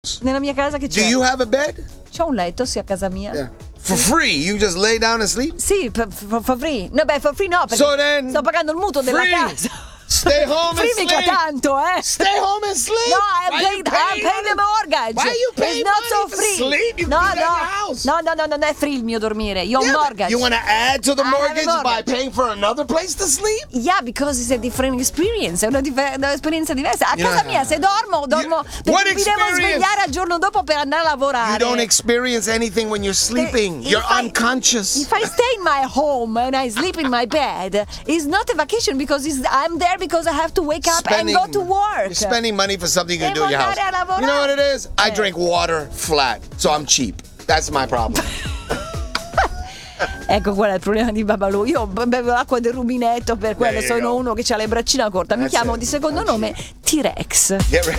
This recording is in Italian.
Nella mia casa che c'è? Do you have a bed? C'ho un letto, sì, a casa mia. Yeah. For free? You just lay down and sleep? Sì, for free. No, beh, for free no, perché So then, sto pagando il mutuo della free. casa. Stay home and Free sleep. mica tanto, Stay home and sleep. No, I'm Why paying the mortgage. Why you paying It's not money so to free. sleep? You No, do that in your house. no, non è free il mio dormire. Io ho un Yeah, but mortgage. you want to add to the I have a mortgage by mortgage. paying for another place to sleep? Yeah, because it's a different experience. È un'esperienza diversa. A You casa know, mia, se dormo what perché mi devo experience? svegliare al giorno dopo per andare a lavorare. You don't experience anything when you're sleeping. You're unconscious. If I stay in my home and I sleep in my bed, it's not a vacation because I'm there because I have to wake up and go to work. You're spending money for something you can do Devo in your house. andare a lavorare. You know what it is? I drink water flat, so I'm cheap. That's my problem. Ecco qual è il problema di Babalù. Io bevo l'acqua del rubinetto, per quello There you sono go. uno che ha le braccine corte. Mi That's chiamo it. di secondo nome T-Rex. Get ready.